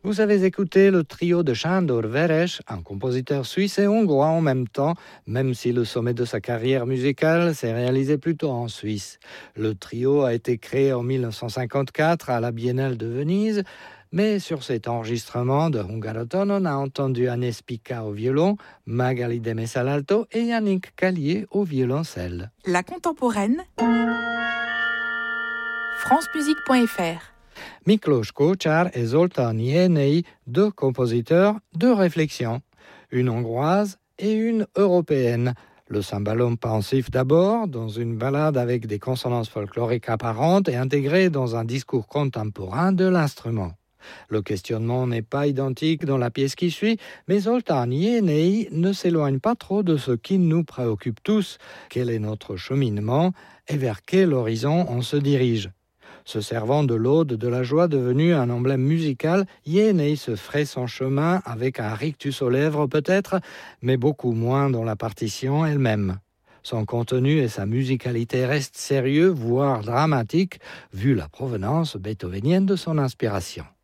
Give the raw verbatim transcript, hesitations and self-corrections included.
Vous avez écouté le trio de Sándor Veres, un compositeur suisse et hongrois en même temps, même si le sommet de sa carrière musicale s'est réalisé plutôt en Suisse. Le trio a été créé en mille neuf cent cinquante-quatre à la Biennale de Venise, mais sur cet enregistrement de Hungaroton, on a entendu Agnès Pica au violon, Magali de Messa à l'alto et Yannick Callier au violoncelle. La contemporaine, francemusique point f r. Miklós Kócsár et Zoltán Jénei, deux compositeurs, deux réflexions, une hongroise et une européenne. Le cymbalum pensif d'abord, dans une ballade avec des consonances folkloriques apparentes et intégrées dans un discours contemporain de l'instrument. Le questionnement n'est pas identique dans la pièce qui suit, mais Zoltán Jénei ne s'éloigne pas trop de ce qui nous préoccupe tous, quel est notre cheminement et vers quel horizon on se dirige. Se servant de l'ode de la joie devenue un emblème musical, Jénei se ferait son chemin avec un rictus aux lèvres peut-être, mais beaucoup moins dans la partition elle-même. Son contenu et sa musicalité restent sérieux, voire dramatiques, vu la provenance beethovenienne de son inspiration.